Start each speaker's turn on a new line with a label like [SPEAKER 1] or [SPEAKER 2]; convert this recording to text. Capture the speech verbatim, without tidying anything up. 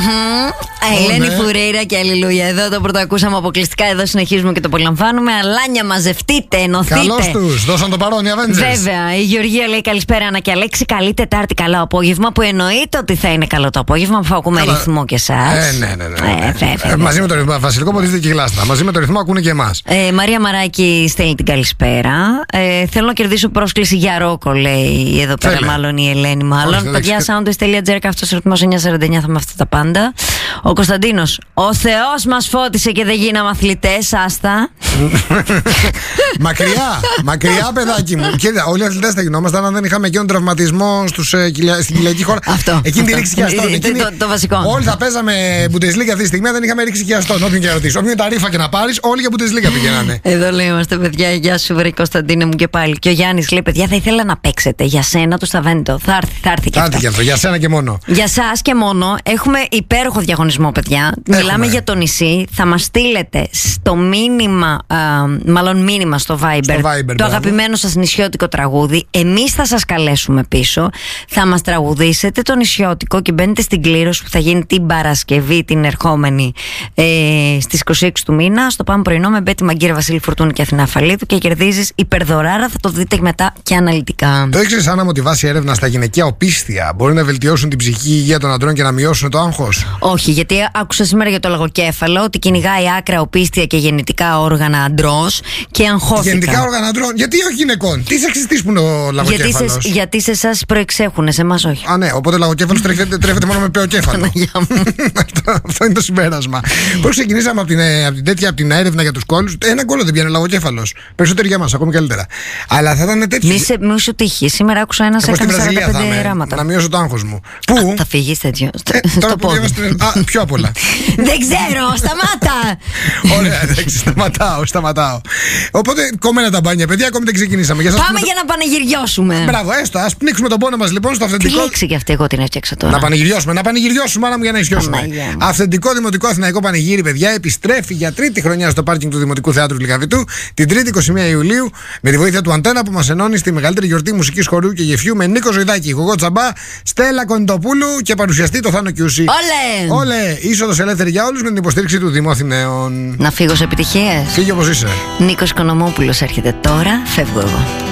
[SPEAKER 1] Ελένη Φουρέιρα και Αλληλούια. Εδώ το πρώτο ακούσαμε αποκλειστικά. Εδώ συνεχίζουμε και το απολαμβάνουμε. Αλάνια, μαζευτείτε, ενωθείτε.
[SPEAKER 2] Καλώς τους, δώσαν το παρόν οι Avengers.
[SPEAKER 1] Βέβαια. Η Γεωργία λέει καλησπέρα, Άννα και Αλέξη. Καλή Τετάρτη, καλό απόγευμα. Που εννοείται ότι θα είναι καλό το απόγευμα, αφού ακούμε Καλά. ρυθμό και εσάς.
[SPEAKER 2] Ε, ναι, ναι, ναι. ναι.
[SPEAKER 1] Ε, βέβαια,
[SPEAKER 2] ε, μαζί με το ρυθμό. Βασιλικό ποτίζεται και γλάστα. Μαζί με το ρυθμό ακούνε και εμάς.
[SPEAKER 1] Ε, Μαρία Μαράκη στέλνει την καλησπέρα. Ε, θέλω να κερδίσω πρόσκληση για ρόκο, λέει εδώ πέρα,
[SPEAKER 2] Θέλε.
[SPEAKER 1] μάλλον η Ελένη. Μάλλον. Παιδιά, soundtest.gr, αυτός ο ρυθμός εννιά σαράντα εννιά, θα με αυτά τα πάντα. Ο Κωνσταντίνος, ο Θεός μας φώτισε και δεν γίναμε αθλητές, άστα.
[SPEAKER 2] Μακριά, μακριά, παιδάκι μου. Κοίτα, όλοι οι αθλητές θα γινόμασταν αν δεν είχαμε εκείνον τον τραυματισμό στους, ε, κοιλια, στην κοιλιακή χώρα.
[SPEAKER 1] Αυτό.
[SPEAKER 2] Εκείνη τη ρήξη χιαστών.
[SPEAKER 1] το, το, το βασικό.
[SPEAKER 2] Όλοι θα παίζαμε Bundesliga αυτή τη στιγμή, δεν είχαμε ρήξη χιαστών. Όποιον και να ρωτήσω. Όποιον τα ρήφα και να πάρεις, όλοι για Bundesliga πηγαίνανε.
[SPEAKER 1] Εδώ λέει είμαστε, παιδιά. Γεια σου, βρε Κωνσταντίνε μου και πάλι. Και ο Γιάννης λέει, παιδιά, θα ήθελα να παίξετε. Για σένα το Σταβέντο. Θα έρθει, θα έρθει και
[SPEAKER 2] αυτό. Θα έρθει για σένα και μόνο.
[SPEAKER 1] Για σας και μόνο. Έχουμε υπέροχο διαγωνισμό, παιδιά. Έχουμε. Μιλάμε για το νησί. Θα μας στείλετε στο μήνυμα, α, μάλλον μήνυμα στο Viber,
[SPEAKER 2] στο Viber
[SPEAKER 1] το
[SPEAKER 2] μπράβο.
[SPEAKER 1] αγαπημένο σας νησιώτικο τραγούδι. Εμείς θα σας καλέσουμε πίσω. Θα μας τραγουδήσετε το νησιώτικο και μπαίνετε στην κλήρωση που θα γίνει την Παρασκευή, την ερχόμενη, ε, στις είκοσι έξι του μήνα. Στο Πάμε Πρωινό με Μπέτη Μαγκύρα, Βασίλη Φουρτούνη και Αθηνά Φαλίδου. Και κερδίζεις υπερδωράρα. Θα το δείτε μετά και αναλυτικά.
[SPEAKER 2] Το ήξερες, Άννα, ότι βάσει έρευνα στα γυναικεία οπίστια μπορεί να βελτιώσουν την ψυχική υγεία των αντρών και να μειώσουν το άγχος?
[SPEAKER 1] Όχι, γιατί άκουσα σήμερα για το λαγοκέφαλο ότι κυνηγάει άκρα οπίστια και γεννητικά όργανα αντρός και αγχώθηκα.
[SPEAKER 2] Γεννητικά όργανα αντρών, γιατί όχι γυναικών? Τι σεξιστής που είναι ο λαγοκέφαλος?
[SPEAKER 1] Γιατί σε, γιατί σε εσάς προεξέχουν, σε εμάς όχι.
[SPEAKER 2] Α, ναι, οπότε ο λαγοκέφαλος τρέφεται, τρέφεται μόνο με πεοκέφαλο. αυτό, αυτό είναι το συμπέρασμα. Πώς ξεκινήσαμε από την, από την τέτοια από την έρευνα για τους κόλλους? Ένα κόλλο δεν πιάνει ο λαγοκέφαλος. Περισσότερο για μας, ακόμη καλύτερα. Αλλά θα ήταν τέτοιο.
[SPEAKER 1] Μη, σε, μη σου τύχει. Σήμερα άκουσα ένα σε έκανε σαράντα πέντε ράματα.
[SPEAKER 2] Να μειώσω το άγχος μου. Πού?
[SPEAKER 1] Α, θα φύγεις τέτοιο.
[SPEAKER 2] Ε,
[SPEAKER 1] στο
[SPEAKER 2] τώρα
[SPEAKER 1] πόδι.
[SPEAKER 2] Που α, πιο απ' όλα.
[SPEAKER 1] Δεν ξέρω, σταμάτα!
[SPEAKER 2] Ωραία, εντάξει, σταματάω, σταματάω. Οπότε κομμένα τα μπάνια, παιδιά, ακόμη δεν ξεκινήσαμε. Για
[SPEAKER 1] Πάμε
[SPEAKER 2] πούμε...
[SPEAKER 1] για να πανηγυριώσουμε.
[SPEAKER 2] Μπράβο, έστω, ας πνίξουμε τον πόνο μας λοιπόν στο αυθεντικό.
[SPEAKER 1] Τι λέξη κι αυτή, εγώ την έφτιαξα τώρα.
[SPEAKER 2] Να πανηγυριώσουμε, να πανηγυριώσουμε, άρα μου για να ισιώσουμε. Αυθεντικό δημοτικό αθηναϊκό πανηγύρι, παιδιά, επιστρέφει για τρίτη χρονιά στο πάρκινγκ του Δημοτικού Θεάτρου Λυκαβητού την Τρίτη είκοσι μία Ιουλίου με τη βοήθεια του Αντένα που μας ενώνει στη μεγαλύτερη γιορτή μουσικής χορού και γεφιού με Νίκο Ζωηδάκη, Γογό Τσαμπά, Στέλλα Κονιτοπούλου και παρουσιαστή το Θάνο Κιούση.
[SPEAKER 1] Όλε!
[SPEAKER 2] Όλε! Είσοδος ελεύθερη για όλους με την υποστήριξη του Δήμου Αθηναίων.
[SPEAKER 1] Να φύγω σε επιτυχίες.
[SPEAKER 2] Φύγε όπως είσαι.
[SPEAKER 1] Νίκος Οικονομόπουλος έρχεται τώρα, φεύγω εγώ.